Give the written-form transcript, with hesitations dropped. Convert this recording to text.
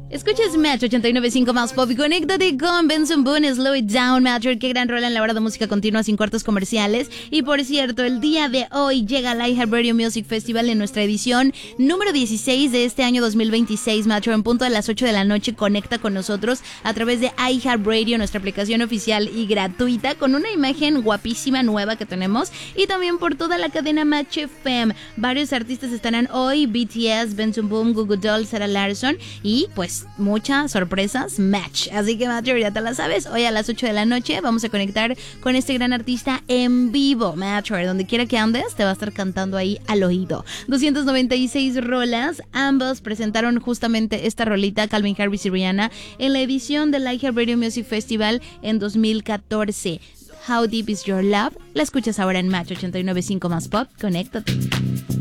Escuchas Match 89.5 más pop y conéctate con Benson Boone, Slow It Down, Matcher. Qué gran rola en la hora de música continua sin cortos comerciales. Y por cierto, el día de hoy llega el iHeartRadio Music Festival en nuestra edición número 16 de este año 2026. Matcher, en punto de las 8 de la noche, conecta con nosotros a través de iHeartRadio, nuestra aplicación oficial y gratuita, con una imagen guapísima nueva que tenemos, y también por toda la cadena Match FM. Varios artistas estarán hoy: BTS, Benson Boone, Goo Goo Dolls, Sarah Larsson y pues muchas sorpresas Match. Así que Matcher, ya te la sabes, hoy a las 8 de la noche vamos a conectar con este gran artista en vivo. Matcher, donde quiera que andes, te va a estar cantando ahí al oído. 296 rolas, ambos presentaron justamente esta rolita, Calvin Harris y Rihanna, en la edición del iHeartRadio Music Festival en 2014. How Deep Is Your Love, la escuchas ahora en Match 89.5 más pop, conéctate.